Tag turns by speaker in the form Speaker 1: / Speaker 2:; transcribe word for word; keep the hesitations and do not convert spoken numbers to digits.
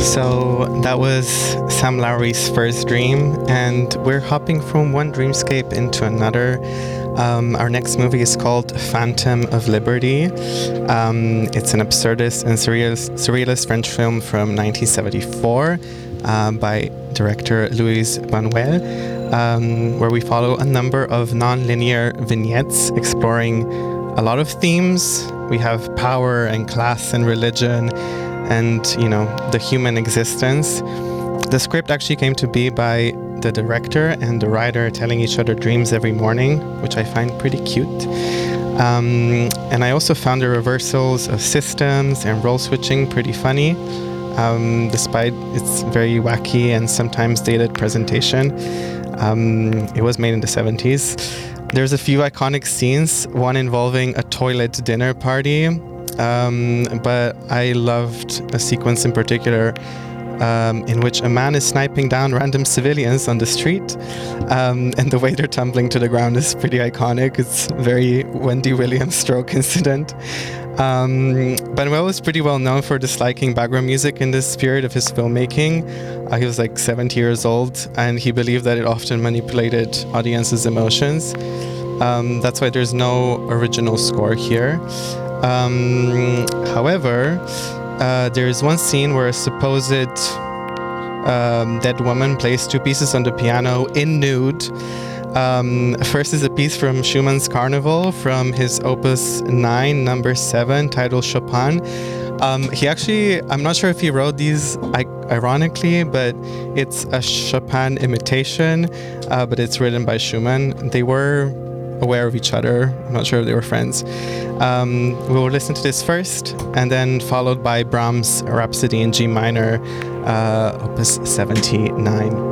Speaker 1: So that was Sam Lowry's first dream, and we're hopping from one dreamscape into another. Um, our next movie is called Phantom of Liberty. Um, it's an absurdist and surrealist, surrealist French film from nineteen seventy-four uh, by director Louis Buñuel, um, where we follow a number of non-linear vignettes exploring a lot of themes. We have power and class and religion and, you know, the human existence. The script actually came to be by the director and the writer telling each other dreams every morning, which I find pretty cute. Um, and I also found the reversals of systems and role switching pretty funny, um, despite its very wacky and sometimes dated presentation. Um, it was made in the seventies. There's a few iconic scenes, one involving a toilet dinner party, um, but I loved a sequence in particular um, in which a man is sniping down random civilians on the street, um, and the way they're tumbling to the ground is pretty iconic. It's a very Wendy Williams stroke incident. Um, Buñuel was pretty well known for disliking background music in this period of his filmmaking. Uh, he was like seventy years old, and he believed that it often manipulated audiences' emotions. Um, that's why there's no original score here. Um, however, uh, there is one scene where a supposed um, dead woman plays two pieces on the piano in nude. Um, first is a piece from Schumann's Carnival from his Opus nine, number seven, titled Chopin. Um, he actually, I'm not sure if he wrote these I- ironically, but it's a Chopin imitation, uh, but it's written by Schumann. They were aware of each other. I'm not sure if they were friends. Um, we'll listen to this first, and then followed by Brahms' Rhapsody in G minor, uh, Opus seventy-nine.